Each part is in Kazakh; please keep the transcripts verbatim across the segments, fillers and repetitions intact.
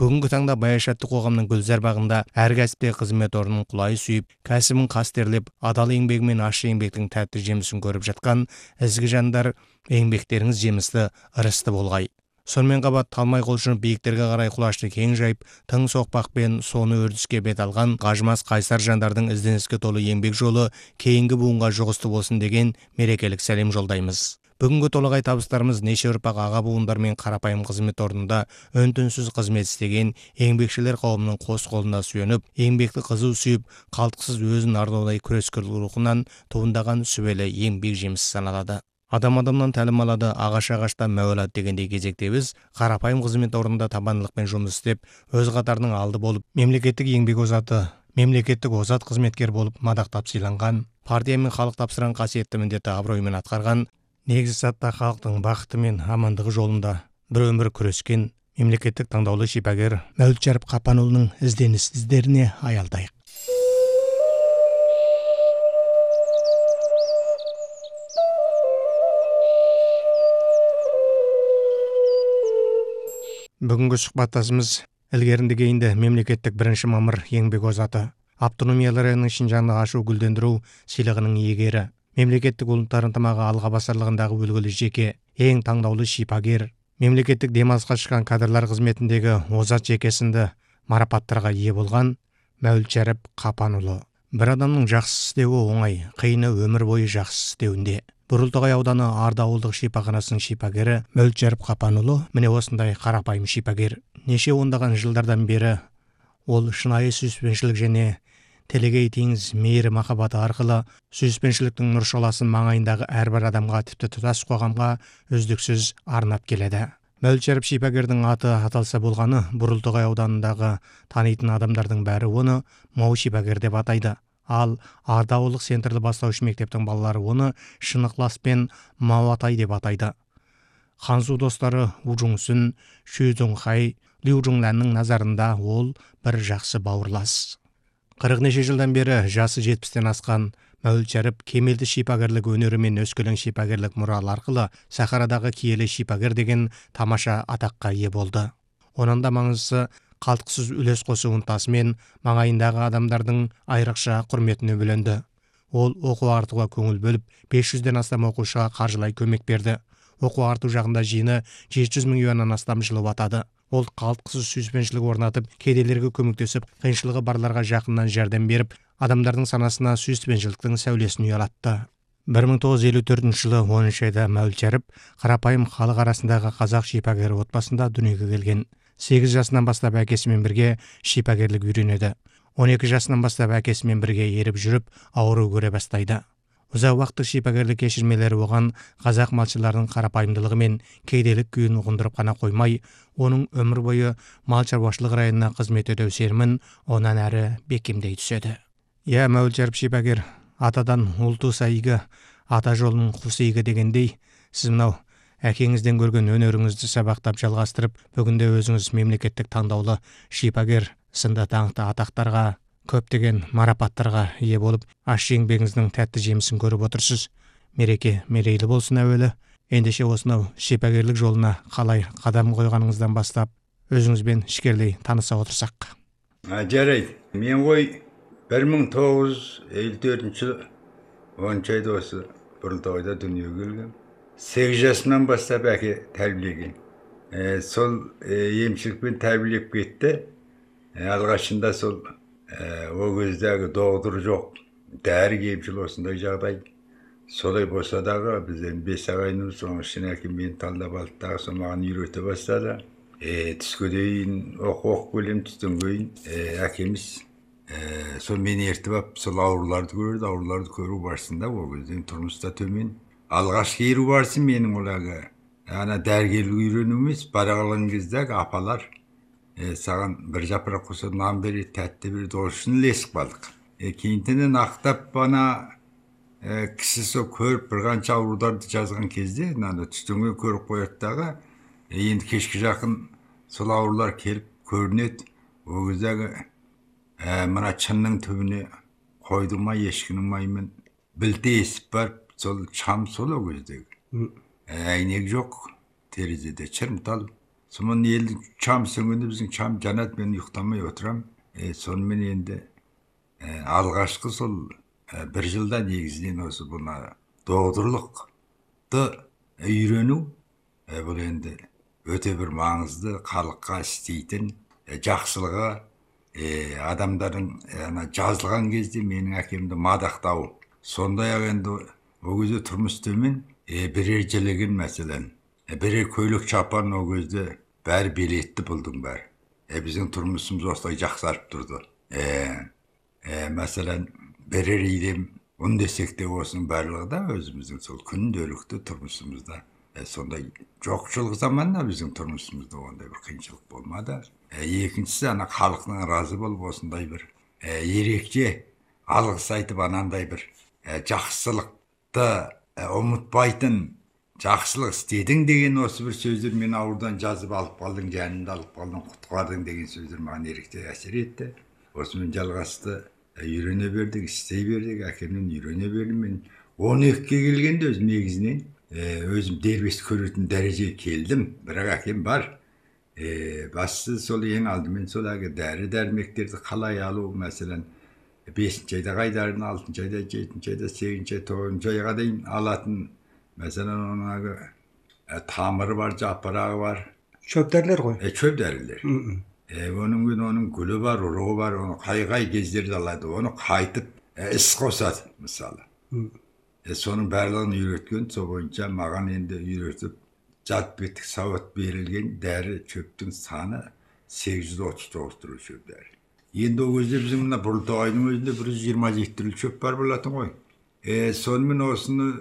Бүгінгі таңда Баяшатты қоғамның гүлзар бағында әр кәсіпте қызмет орнын құлай сүйіп, кәсібін қастерлеп, адал еңбегімен ащы еңбектің тәтті жемісін көріп жатқан ізгі жандар, еңбектеріңіз жемісті, ырысты болғай. Сонымен қабат талмай құлшынып биіктерге қарай құлашты кең жайып, тың соқпақпен соны өрдіске бет алған қажымас қайсар жандардың ізденіске толы еңбек жолы кейінгі буынға жұғысты болсын деген мерекелік сәлем жолдаймыз. Бүгінгі толағай табыстарымыз неше ұрпақ аға буындар мен қарапайым қызмет орнында өн-түнсіз қызмет істеген еңбекшілер қауымының қос қолына сүйеніп, еңбекті қызу сүйіп, қалтқысыз өзін арнаулай күрескер рухынан туындаған сүбелі еңбек жемісі саналады. Адам адамнан тәлім алады, ағаш ағаштан мәуе алады дегендей кезекте біз қарапайым қызмет орнында табандылықпен жұмыс істеп, өз қатарының алды болып, мемлекеттік еңбек озаты, мемлекеттік озат қызметкер болып мадақтап сыйланған, партия мен халық тапсырған қасиетті міндетті абыроймен атқарған, негізі сатта халықтың бақыты мен амандығы жолында бір өмір күрескен мемлекеттік таңдаулы шипагер Мәулітжарып Қапанұлының ізденіс іздеріне аялдайық. Бүгінгі сұхбаттасымыз ілгерінді кейінді мемлекеттік бірінші мамыр еңбек озаты, автономиялы районының Шинжаңды ашу гүлдендіру сыйлығының иегері, мемлекеттік ұлттар ынтымағы алға басарлығындағы үлгілі жеке, ең таңдаулы шипагер, мемлекеттік демалысқа шыққан кадрлар қызметіндегі озат жекесінді марапаттарға ие болған Мәулітжарып Қапанұлы. Бір адамның жақсы істеуі оңай, қиыны өмір бойы жақсы істеуінде. Бұрылтоғай ауданы Арда ауылдық шипаханасының шипагері Мәулітжарып Қапанұлы міне осындай қарапайым шипагер. Неше ондаған жылдардан бері ол шынайы сүйіспеншілік және телегей теңіз мейірі махаббаты арқылы сүйіспеншіліктің нұр шоласын маңайындағы әрбір адамға, тіпті тұтас қоғамға үздіксіз арнап келеді. Мәулітжарып шипагердің аты аталса болғаны, Бұрылтоғай ауданындағы танитын адамдардың бәрі оны Мау шипагер деп атайды. Ал Арда ауылдық центрлі бастауыш мектептің балалары оны шын ықыласпен Мауатай деп атайды. Ханзу достары Ужуңсүн, Шүйзуңхай, Лиужуңләннің назарында ол бір жақсы бауырлас. Қырық неше жылдан бері жасы жетпістен асқан Мәулітжарып кемелді шипагерлік өнері мен өскелең шипагерлік мұралы арқылы Сахарадағы киелі шипагер деген тамаша атаққа ие болды. Оның да маңыздысы қалтқысыз үлес қосу ынтасымен маңайындағы адамдардың айрықша құрметіне бөленді. Ол оқу артуға көңіл бөліп, бес жүзден астам оқушыға қаржылай көмек берді. Оқу арту жағында жиыны жеті жүз мың юаннан астам жылы атады. Ол қалтқысыз сүйіспеншілік орнатып, кедейлерге көмектесіп, қиыншылығы барларға жақыннан жәрдем беріп, адамдардың санасына сүйіспеншіліктің сәулесін ұялатты. бір мың тоғыз жүз елу төртінші жылы оныншы айда Мәулітжарып қарапайым халық арасындағы қазақ шипагері отбасында дүниеге келген. сегіз жасынан бастап әкесімен бірге шипагерлік үйренеді. он екі жасынан бастап әкесімен бірге еріп жүріп, ауыру көре бастайды. Ұзақ уақыттық шипагерлік кешірмелері оған қазақ малшыларының қарапайымдылығы мен кейделік күйін ұғындырып қана қоймай, оның өмір бойы мал шаруашылық районына қызмет ету сенімін онан әрі бекемдей түседі. Иә, Мәулітжарып шипагер, атадан ұл туса игі, ата жолының құсы игі дегендей, сіз мынау әкеңізден көрген өнеріңізді сабақтап жалғастырып, бүгінде өзіңіз мемлекеттік таңдаулы шипагер сынды даңқты атақтарға, көптеген марапаттарға ие болып, ащы еңбегіңіздің тәтті жемісін көріп отырсыз. Мереке мерейлі болсын әуелі. Ендеше осынау шипагерлік жолына қалай қадам қойғаныңыздан бастап, өзіңізбен ішкерлей таныса отырсақ. Жарайды. Мен ғой бір мың тоғыз жүз елу төртінші жылы оныншы айда осы Бұрылтоғайда дүниеге келгем. сегіз жасымнан бастап әке тәрбиелеген. Ә, сол ә, емшілікпен тәрбиелеп кетті. Ә, алғашында сол ә, о кездегі доғдыр жоқ, дәрі емшіл осындай жағдай. Солай болса дағы бізден бес ағайынымыз, соның ішіне әкем мені талдап алды дағы, сол маған үйрете бастады. Ә, түске дейін оқу оқып келем, түстен кейін ә, әкеміз ә, сол мені ертіп алып, сол ауруларды көрді. Ауруларды көру барысында ол кезден тұрмыста төмен. Алғашқы еру барысы менің олағы ана дәрігерлік үйрену емес, бара қалған кездегі апалар ә, саған бір жапырақ қоса нан береді, тәтті береді, ол үшін ілесіп қалдық. Ә, кейіннен ақтап бана ә, кісі сол көріп бір қанша ауруларды жазған кезде, мынаны түстен көріп қояды дағы, енді кешке жақын сол аурулар келіп көрінеді. Ол кездегі ә, мына чынның түбіне қойды ма, ешкінің маймен білте есіп барып, сол шам сол ол кездегі. Әйнек жоқ, терезеде чырымтал, Сонун элдин чам сөнгөндө биздин чам жанат, мен уктамай отурам. Сонун енді алгашкы сол бир жылда негизинен осы буна доодурлукты үйрөнүү бул енді өтө бир маңызды, калкка иштейтин, жакшылыгы, адамдардын ана жазылган кезде менин акемди мадактабы. Сондай ак енді о кезде турмуш төмөн, бирер желеген маселен, бирер көйлөк чапан о кезде баары билетти булдуң баары. Биздин турмушубуз осылай жаксарып турду. Masalan, берер илем, он десек те осының барлығы да өзіміздің сол күнделікті тұрмысымызда. Сондай жоқшылық заманда біздің тұрмысымызда ондай бір қиыншылық болмады. Екіншісі, ана халықтың разы болып осындай бір ерекше алғыс айтып, анандай бір жақсылықты ұмытпайтын, жақсылық істедің деген осы бір сөздер мен ауырдан жазып алып қалдың, жанымды алып қалдың, құтқардың деген сөздер маған ерекше әсер етті. Осымен жалғасты. Үйрене бердік, істей бердік, әкемнен үйрене бердім. Мен он екіге келгенде өзім негізінен өзім дербес көретін дәрежеге келдім. Бірақ әкем бар. Бастысы сол ең алдымен сол әге дәрі дәрмектерді қалай алу, мәселен бесінші айда қайдарын, алтыншы айда, жетінші айда, сегізінші айда, тоғызыншы айға дейін алатын. Мәселен оның тамыры бар, жапырағы бар. Çöp derler ғой. Çöp dərilər. Onun gün onun gülü var, ruhu var, onu kay-kay gezdirdi Allah'da. Onu kaytıp is kosat misali. E, sonun bərliğini üretken, so boyunca mağan endi üretip, jat betik savat berilgen däri çöptün sаны сегиз жүз отуз тогуз türlü çöp däri. Endi o gözde bizim mına Burultay'ın özünde bir yüz yirmi yedi türlü çöp var bulatın koy. E, sonun osunu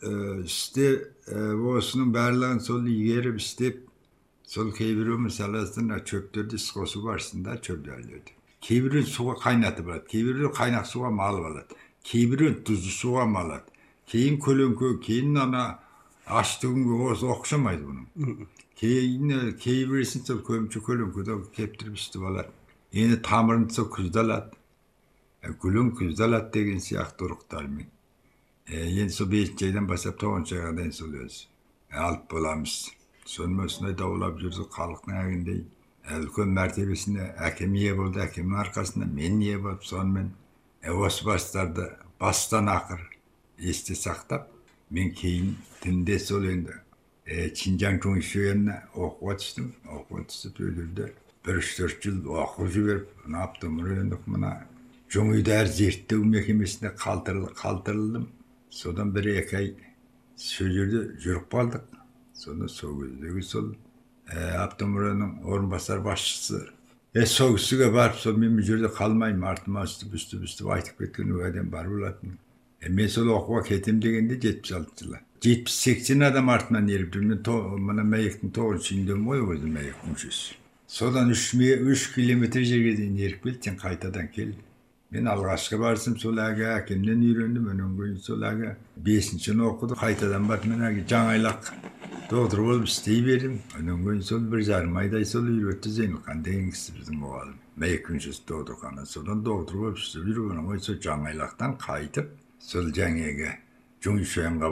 işte osunun bərliğini sol yigerip istep, sol keybiri misalısında çöptörde iskosu varsında çöp derlerdi. Keybirin suğa kaynatıp alat, keybirin kaynak suğa mal alat, keybirin tuzlu suğa mal alat. Keyin kölönkö, keyin ana açtığın osu okşamaydı bunun. Keyin keybirisin sol kömçü kölönköde keptirip üstü alat. Yine tamırını sol küzde alat. Gülün küzde alat degen siyah duruktar men. Yine sol beşinci aydan basıp toğuncu ayga kadar sol öz. Alıp bolamız. Sönmesine davulap жүрді халықтың әгіндей. Үлкен мәртебесінде әкем ие болды, әкемнің арқасында мен ие болып, сонымен осы бастарды бастан ақыр есте сақтап, мен кейін түнде сол енді Чинжан Чоңшуеніне оқуға түстім. Оқуға түсіп өлірді. бір үш төрт жыл оқып жіберіп, наптым үйрендік мына Жоңүйді әр зерттеу мекемесінде қалтырылдым. Содан бір екі ай сол жерде жүріп қалдық. Sonra Soğuz'daki sol Abdülhamid'in orunbasar başçısı. E Soğuz'da barıp sol men bu жерде kalmayım, artıma üstüp üstüp üstüp aytıp ketken o adam bar bulatın. E men sol okuğa ketim degende жетимиш алты жылы. жетимиш сексен адам артынан еріп жүрмін. Мына мәйектің тоғызыншы үйінден ғой өзім мәйек мүшесі. Содан үш километр жерге дейін еріп келді, сен қайтадан кел. Мен алғашқы барсым сол әге әкемнен үйрендім, өнен кейін сол әге бесіншіні оқыды, қайтадан бардым, мен әге жаңайлақ доғдыр болып істей бердім. Өнен кейін сол бір жарым айдай сол үйретті Зейнілхан деген кісі біздің мұғалім. Мәйек мүшесі доғдырхана, содан доғдыр болып істеп жүріп, сол жаңайлақтан қайтып, сол жаңеге Жоңшуенға